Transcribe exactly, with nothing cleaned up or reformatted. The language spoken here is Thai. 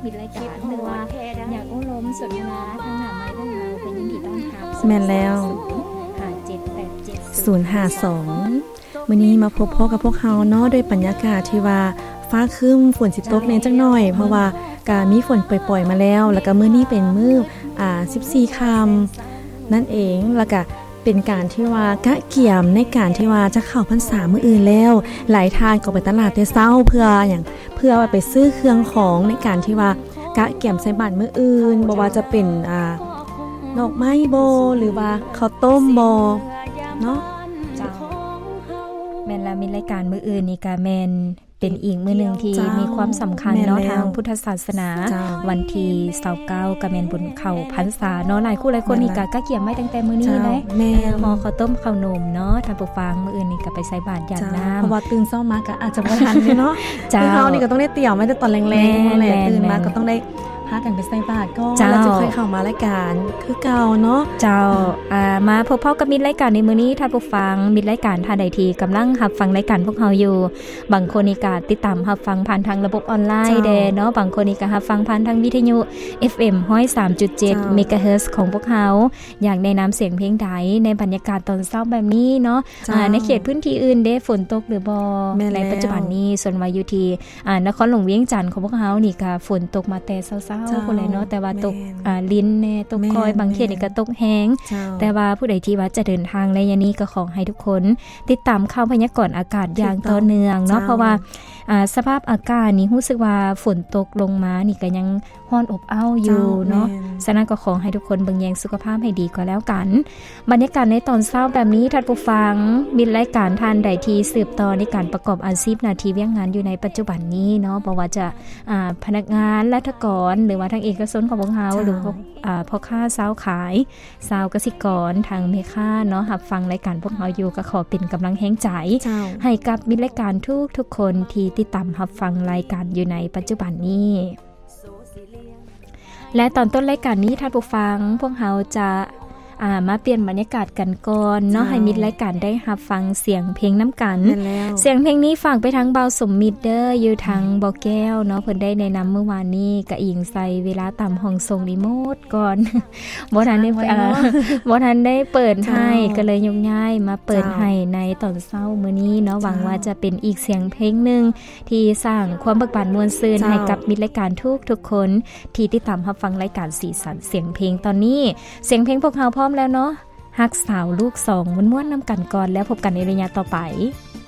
มีรายการหรือว่าอยากอบรมสนทนาทางหน้าไม้พวกเราเป็นยินดีต้อนรับแม่นแล้วห้าเจ็ดแปดเจ็ดศูนย์ห้าสองมื้อนี้มาพบพ่อกับพวกเฮาเนาะด้วยบรรยากาศที่ว่าฟ้าครึ้มฝนสิตกแน่จักหน่อยเพราะว่าก็มีฝนปล่อยๆมาแล้วแล้วก็มื้อนี้เป็นมื้ออ่าสิบสี่ค่ำนั่นเองแล้วก็เป็นการที่ว่ากะเกี่ยมในการที่ว่าจะเข้าพรรษามื้ออื่นแล้วหลายทางก็ไปตลาดแต่เช้าเพื่อหยังเพื่อว่าไปซื้อเครื่องของในการที่ว่ากะเกี่ยมใส่บาตรมื้ออื่นบ่ว่าจะเป็นอ่าดอกไม้บ่หรือว่าข้าวต้มบ่เนาะจ้าแม่นละมีรายการมื้ออื่นนี่ก็แม่นเป็นอีกมื้อนึงที่มีความสำคัญเนาะทางพุทธศาสนาวันที่ยี่สิบเก้าก็แม่นบุญเข้าพรรษาเนาะหลายคู่หลายคนนี่ก็กะเกี่ยมไว้ตั้งแต่มื้อนี้เลยแม่ห่อข้าวต้มข้าวนมเนาะท่านผู้ฟังมื้ออื่นนี่ก็ไปใส่บาตรญาติน้ำเพราะว่าตื่นเช้ามาก็อาจจะบ่ทันเนาะคือเฮานี่ก็ต้องได้เตรียมไว้แต่ตอนแรงๆแหละตื่นมาก็ต้องได้พากันไปใส่บาตรก็เราจะค่อยเข้ามารายการคือเก่าเนาะเจ้าอ่ามาพบพ่อกับมิตรรายการในมื้อนี้ท่านผู้ฟังมิตรรายการท่านใดที่กำลังรับฟังรายการพวกเฮาอยู่บางคนนี่ก็ติดตามรับฟังผ่านทางระบบออนไลน์แดเนาะบางคนนี่ก็รับฟังผ่านทางวิทยุ เอฟ เอ็ม หนึ่งศูนย์สามจุดเจ็ด เมกะเฮิรตซ์ของพวกเฮาอยากแนะนำเสียงเพลงใดในบรรยากาศตอนเช้าแบบนี้เนาะอ่าในเขตพื้นที่อื่นเด้ฝนตกหรือบ่ในปัจจุบันนี้ส่วนว่าอยู่ที่อ่านครหลวงเวียงจันทน์ของพวกเฮานี่ก็ฝนตกมาแต่เช้าๆพุ่นแหละเนาะแต่ว่าตกอ่าลิ้นแน่ตกคอยบางเขตนี่ก็ตกแห้งแต่ว่าผู้ใดที่ว่าจะเดินทางในยามนี้ก็ขอให้ทุกคนติดตามข่าวพยากรณ์อากาศอย่างต่อเนื่องเนาะเพราะว่าอ่าสภาพอากาศนี่รู้สึกว่าฝนตกลงมานี่ก็ยังร้อนอบอ้าวอยู่เนาะฉะนั้นก็ขอให้ทุกคนเบิ่งแยงสุขภาพให้ดีก็แล้วกันบรรยากาศในตอนเช้าแบบนี้ท่านผู้ฟังมีรายการท่านใดที่สืบต่อในการประกอบอาชีพหน้าที่เวียงงานอยู่ในปัจจุบันนี้เนาะบ่ว่าจะอ่าพนักงานรัฐกรหรือว่าทางเอกชนของพวกเฮาหรือพวกอ่าพ่อค้าสาวขายสาวเกษตรกรทางแม่ค้าเนาะรับฟังรายการพวกเฮาอยู่ก็ขอเป็นกำลังแรงใจให้กับมิตรรายการทุกๆคนที่ติดตามรับฟังรายการอยู่ในปัจจุบันนี้และตอนต้นรายการนี้ท่านผู้ฟังพวกเฮาจะอ่ามาเปลี่ยนบรรยากาศกันก่อนเนาะให้มิตรรายการได้รับฟังเสียงเพลงน้ำกันเสียงเพลงนี้ฝากไปทางเบาสมมิตรเด้ออยู่ทางบ่อแก้วเนาะเพิ่นได้แนะนำเมื่อวานนี้กะอิงใส่เวลาต่ำห้องส่งรีโมทก่อนบ่ทันได้อ่าบ่ทันได้เปิดให้ก็เลยยกย้ายมาเปิดให้ในตอนเช้ามื้อนี้เนาะหวังว่าจะเป็นอีกเสียงเพลงนึงที่สร้างความเบิกบานม่วนซื่นให้กับมิตรรายการทุกๆคนที่ติดตามรับฟังรายการสีสันเสียงเพลงตอนนี้เสียงเพลงพวกเฮาพร้อมแล้วเนาะฮักสาวลูกสองม้วนๆนำกันก่อนแล้วพบกันในระยะต่อไป